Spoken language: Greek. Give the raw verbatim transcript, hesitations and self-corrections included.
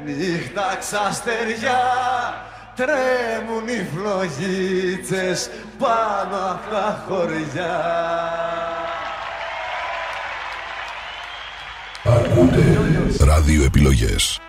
Νύχτα ξαστεριά, τρέμουν οι φλογίτσες πάνω απ' τα χωριά. Ακούτε ράδιο επιλογές.